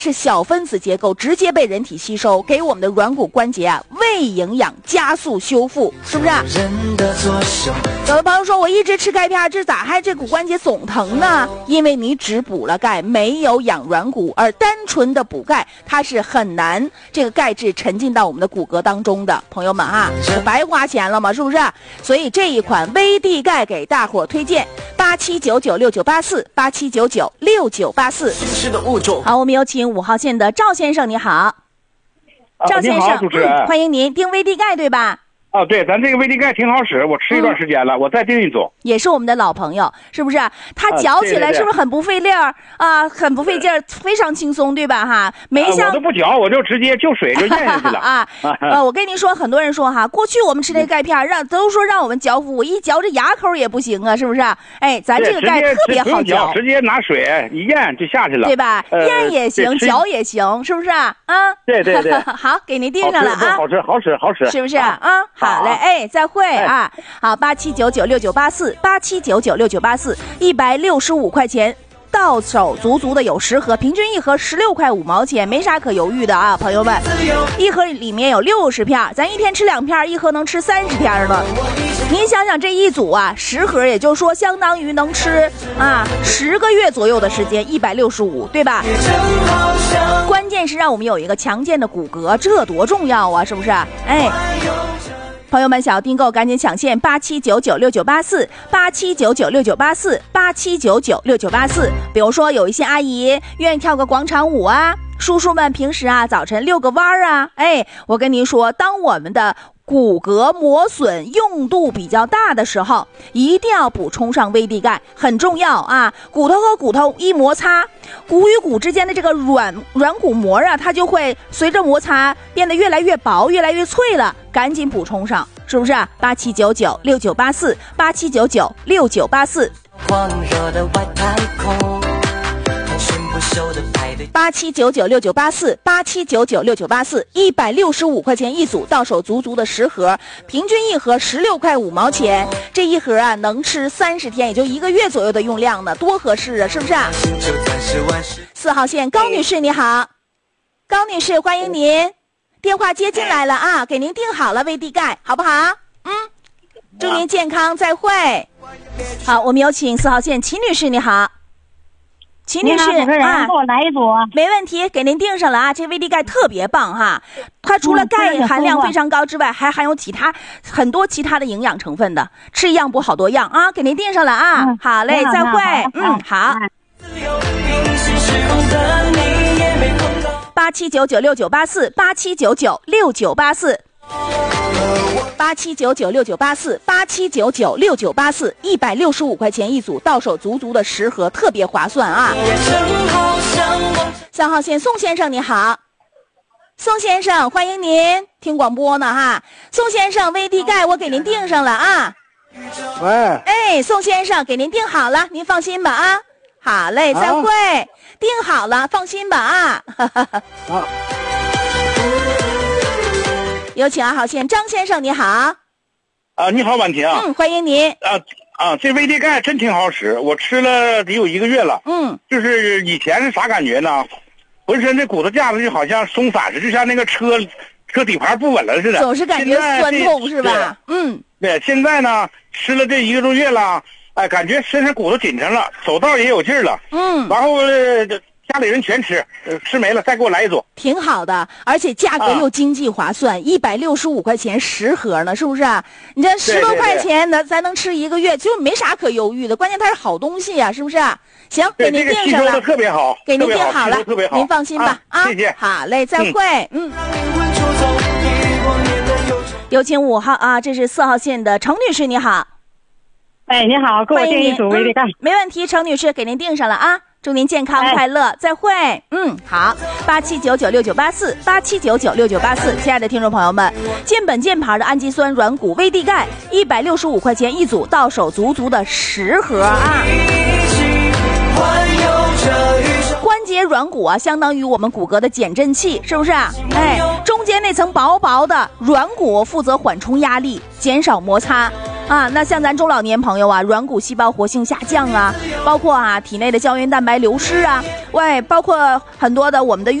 是小分子结构，直接被人体吸收，给我们的软骨关节啊喂营养，加速修复，是不是？有的朋友说，我一直吃钙片，这咋还这骨关节总疼呢？因为你只补了钙，没有养软骨，而单纯的补钙，它是很难这个钙质沉进到我们的骨骼当中的。朋友们啊，白花钱了嘛，是不是？所以这一款威地钙给大伙推荐8799698487996984。好，我们有请5号线的赵先生，你好。赵先生， 主持人， 欢迎您。订威地钙对吧？ 哦，对，咱这个威地钙挺好使，我吃一段时间了，我再订一组。 也是我们的老朋友，是不是？它嚼起来是不是很不费力儿啊？很不费劲儿，非常轻松，对吧？哈，没像我都不嚼，我就直接就水就咽下去了啊。我跟您说，很多人说哈，过去我们吃那钙片，都说让我们嚼服，我一嚼这牙口也不行啊，是不是？哎，咱这个钙特别好嚼， 直接拿水一咽就下去了， 对吧？咽也行，嚼也行，是不是啊？ 对对对， 好，给您订上了啊， 好吃好使好使， 是不是啊？好嘞，哎，再会啊！好，87996984，87996984，165块钱。到手足足的有10盒，平均一盒16块5毛钱，没啥可犹豫的啊，朋友们。一盒里面有60片，咱一天吃2片，一盒能吃30片了。您想想这一组啊，10盒，也就是说相当于能吃啊10个月左右的时间，165，对吧？关键是让我们有一个强健的骨骼，这多重要啊，是不是？哎。朋友们，想要订购赶紧抢线87996984，87996984，87996984。比如说有一些阿姨愿意跳个广场舞啊，叔叔们平时啊早晨遛个弯啊，哎，我跟您说，当我们的骨骼磨损用度比较大的时候，一定要补充上威地钙，很重要啊！骨头和骨头一摩擦，骨与骨之间的这个软骨膜啊，它就会随着摩擦变得越来越薄，越来越脆了，赶紧补充上，是不是？87996984，87996984。87996984，87996984，165块钱一组，到手足足的10盒，平均一盒16块5毛钱。这一盒啊，能吃30天，也就1个月左右的用量呢，多合适啊，是不是？4号线高女士你好，高女士欢迎您，电话接进来了啊，给您订好了威地钙，好不好？祝您健康，再会。好，我们有请4号线秦女士你好。秦女士啊，给我来一组， 没问题，给您订上了啊！这威地钙特别棒哈，它除了钙含量非常高之外，还含有很多其他的营养成分的，吃一样补好多样啊！给您订上了啊！好嘞，再会。好。87996984，87996984，87996984，165块钱一组，到手足足的10盒，特别划算啊！3号线宋先生你好，宋先生欢迎您，听广播呢哈。宋先生，威地钙我给您订上了啊。 喂， 哎，宋先生给您订好了，您放心吧啊。好嘞，再会。订好了，放心吧啊。 好。 有请2号线张先生，你好。 你好，婉婷。 欢迎您。 这威地钙真挺好使，我吃了得有1个月了。就是以前是啥感觉呢？浑身这骨头架子就好像松散似的，就像那个车底盘不稳了似的， 总是感觉酸痛是吧？ 对，现在呢吃了这1个多月了，哎，感觉身上骨头紧张了，走道也有劲儿了。然后家里人全吃，吃没了再给我来一组， 挺好的，而且价格又经济划算，165块钱10盒呢，是不是？你这10多块钱的，咱能吃1个月，就没啥可犹豫的。关键它是好东西呀，是不是？行，给您订上了， 这个特别好， 给您订好了， 特别好， 您放心吧啊！ 谢谢， 好嘞，再会。有请5号啊，这是4号线的程女士，你好。 哎，你好，给我订一组威地钙。 没问题，程女士给您订上了啊。祝您健康快乐，再会。好，87996984，87996984。亲爱的听众朋友们，健本健牌的氨基酸软骨威地钙，165块钱一组，到手足足的10盒啊。关节软骨啊，相当于我们骨骼的减震器，是不是啊？哎，中间那层薄薄的软骨负责缓冲压力，减少摩擦。那像咱中老年朋友啊，软骨细胞活性下降啊， 包括体内的胶原蛋白流失啊，包括很多的我们的